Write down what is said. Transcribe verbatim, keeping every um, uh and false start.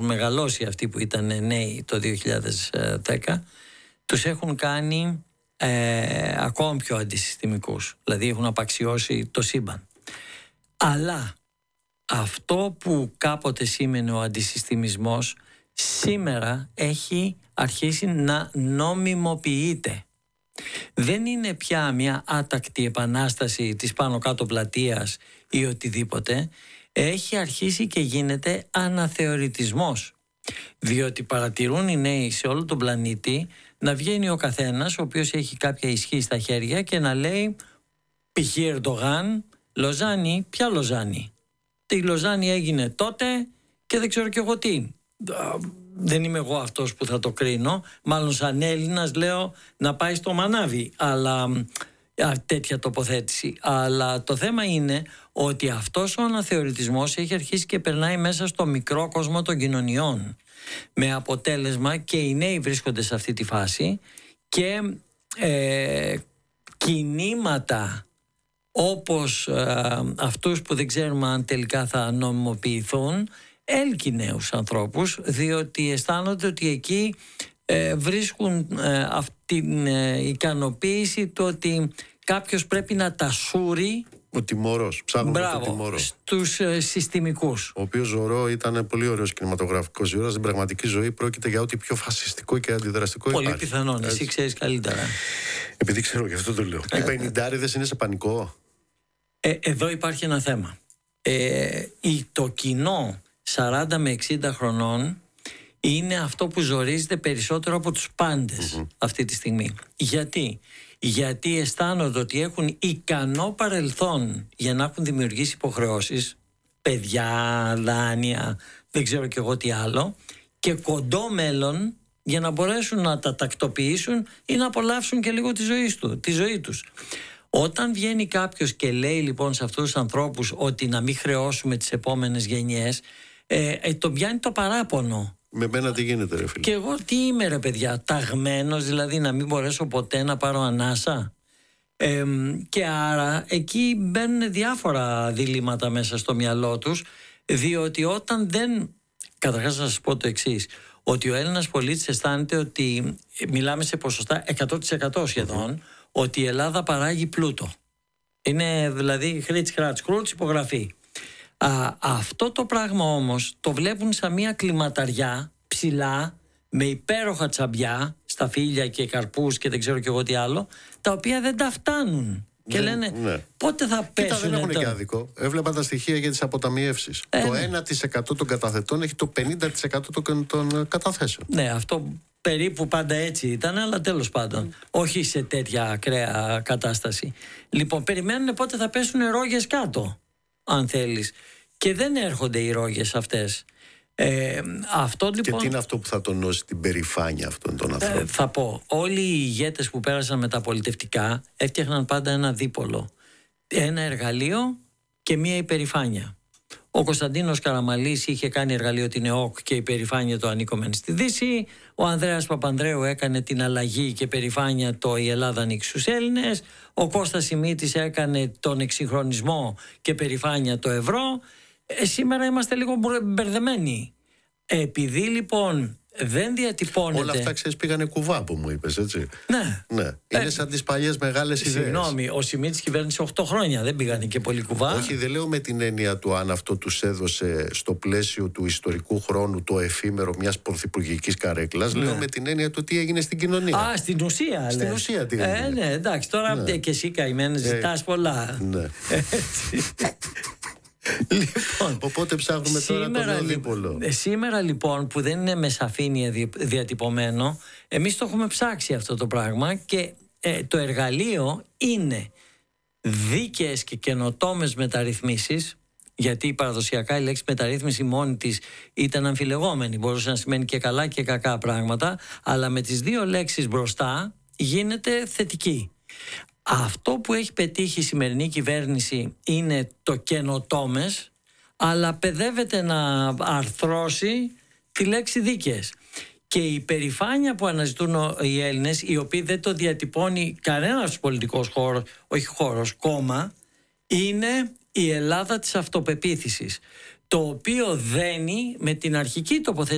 μεγαλώσει αυτοί που ήταν νέοι το δύο χιλιάδες δέκα, τους έχουν κάνει ε, ακόμα πιο αντισυστημικούς. Δηλαδή έχουν απαξιώσει το σύμπαν. Αλλά αυτό που κάποτε σήμαινε ο αντισυστημισμός, σήμερα έχει αρχίσει να νομιμοποιείται. Δεν είναι πια μια άτακτη επανάσταση της πάνω κάτω πλατείας ή οτιδήποτε. Έχει αρχίσει και γίνεται αναθεωρητισμός. Διότι παρατηρούν οι νέοι σε όλο τον πλανήτη να βγαίνει ο καθένας ο οποίος έχει κάποια ισχύ στα χέρια και να λέει π.χ. Ερντογάν, Λοζάνη, ποια Λοζάνη? Η Λοζάνη έγινε τότε και δεν ξέρω κι εγώ τι. Δεν είμαι εγώ αυτός που θα το κρίνω. Μάλλον σαν Έλληνας λέω να πάει στο μανάβι. Αλλά α, τέτοια τοποθέτηση. Αλλά το θέμα είναι ότι αυτός ο αναθεωρητισμός έχει αρχίσει και περνάει μέσα στο μικρό κόσμο των κοινωνιών. Με αποτέλεσμα και οι νέοι βρίσκονται σε αυτή τη φάση και ε, κινήματα όπως ε, αυτούς που δεν ξέρουμε αν τελικά θα νομιμοποιηθούν, έλκει νέους ανθρώπους, διότι αισθάνονται ότι εκεί ε, βρίσκουν ε, αυτή την ε, ικανοποίηση του ότι κάποιος πρέπει να τα σούρει. Ο τιμωρός, ψάχνουμε Μπράβο, τον τιμωρό. στους ε, συστημικούς. Ο οποίος Ζωρό ήταν πολύ ωραίος κινηματογραφικός. Ζωρό στην πραγματική ζωή πρόκειται για ό,τι πιο φασιστικό και αντιδραστικό πολύ υπάρχει. Πολύ πιθανόν, έτσι. εσύ ξέρεις καλύτερα. Επειδή ξέρω, γι' αυτό το λέω. Οι πενηντάριδες είναι σε πανικό. Ε, εδώ υπάρχει ένα θέμα. Ε, το κοινό σαράντα με εξήντα χρονών είναι αυτό που ζορίζεται περισσότερο από τους πάντες mm-hmm. αυτή τη στιγμή. Γιατί? Γιατί αισθάνονται ότι έχουν ικανό παρελθόν για να έχουν δημιουργήσει υποχρεώσεις, παιδιά, δάνεια, δεν ξέρω κι εγώ τι άλλο, και κοντό μέλλον για να μπορέσουν να τα τακτοποιήσουν ή να απολαύσουν και λίγο τη ζωή, του, τη ζωή τους. Όταν βγαίνει κάποιος και λέει λοιπόν σε αυτούς τους ανθρώπους ότι να μην χρεώσουμε τις επόμενες γενιές, ε, ε, τον πιάνει το παράπονο. Με μένα τι γίνεται ρε φίλε? Και εγώ τι είμαι ρε παιδιά, ταγμένος δηλαδή να μην μπορέσω ποτέ να πάρω ανάσα? Ε, και άρα εκεί μπαίνουν διάφορα διλήμματα μέσα στο μυαλό τους, διότι όταν δεν... Καταρχάς να σας πω το εξής, ότι ο Έλληνας πολίτης αισθάνεται ότι, μιλάμε σε ποσοστά εκατό τοις εκατό σχεδόν, mm-hmm. ότι η Ελλάδα παράγει πλούτο. Είναι δηλαδή χρίτς χράτς κρούτς υπογραφή. Α, αυτό το πράγμα όμως το βλέπουν σαν μια κλιματαριά ψηλά με υπέροχα τσαμπιά, σταφύλια και καρπούς και δεν ξέρω και εγώ τι άλλο, τα οποία δεν τα φτάνουν. Και ναι, λένε ναι. πότε θα πέσουν. Κοίτα, δεν έχουν και άδικο. Έβλεπα τα στοιχεία για τις αποταμιεύσεις. Ε, το ναι. ένα τοις εκατό των καταθετών έχει το πενήντα τοις εκατό των, των καταθέσεων. Ναι, αυτό περίπου πάντα έτσι ήταν, αλλά τέλος πάντων. Mm. Όχι σε τέτοια ακραία κατάσταση. Λοιπόν, περιμένουν πότε θα πέσουν ρόγες κάτω, αν θέλεις. Και δεν έρχονται οι ρόγες αυτές. Ε, αυτό, λοιπόν, και τι είναι αυτό που θα τονώσει την περηφάνεια αυτών των ανθρώπων? Ε, θα πω, όλοι οι ηγέτες που πέρασαν με τα πολιτευτικά έφτιαχναν πάντα ένα δίπολο. Ένα εργαλείο και μία υπερηφάνεια. Ο Κωνσταντίνος Καραμαλής είχε κάνει εργαλείο την ΕΟΚ και η υπερηφάνεια το ανήκομεν στη Δύση. Ο Ανδρέας Παπανδρέου έκανε την αλλαγή και υπερηφάνεια το η Ελλάδα ανοίξει στους Έλληνες. Ο Κώστας Σιμίτης έκανε τον εξυγχρονισμό και υπερηφάνεια το ευρώ. Ε, σήμερα είμαστε λίγο μπερδεμένοι. Επειδή λοιπόν δεν διατυπώνεται... Όλα αυτά ξέρεις πήγανε κουβά που μου είπες, έτσι. Ναι. ναι. Είναι ε, σαν τις παλιές μεγάλες ιδέες. Συγγνώμη, ο Σιμίτης κυβέρνησε οκτώ χρόνια, δεν πήγανε και πολύ κουβά. Όχι, δεν λέω με την έννοια του αν αυτό τους έδωσε στο πλαίσιο του ιστορικού χρόνου το εφήμερο μιας πρωθυπουργικής καρέκλας. Ναι. Λέω με την έννοια του τι έγινε στην κοινωνία. Α, στην ουσία. Στην λες. ουσία τι έγινε. Ε, ναι, εντάξει, τώρα ναι. και εσύ καημένε ζητάς ε, πολλά. Ναι. Λοιπόν, οπότε ψάχνουμε τώρα τον Ελίπολο. Σήμερα λοιπόν που δεν είναι με σαφήνεια διατυπωμένο, εμείς το έχουμε ψάξει αυτό το πράγμα και ε, το εργαλείο είναι δίκαιες και καινοτόμες μεταρρυθμίσεις, γιατί παραδοσιακά η λέξη μεταρρύθμιση μόνη της ήταν αμφιλεγόμενη, μπορούσε να σημαίνει και καλά και κακά πράγματα, αλλά με τις δύο λέξεις μπροστά γίνεται θετική. Αυτό που έχει πετύχει η σημερινή κυβέρνηση είναι το καινοτόμες, αλλά παιδεύεται να αρθρώσει τη λέξη δίκαιες. Και η υπερηφάνεια που αναζητούν οι Έλληνες, οι οποίοι δεν το διατυπώνει κανένας πολιτικός χώρος, όχι χώρος, κόμμα, είναι η Ελλάδα της αυτοπεποίθησης, το οποίο δένει με την αρχική τοποθέτηση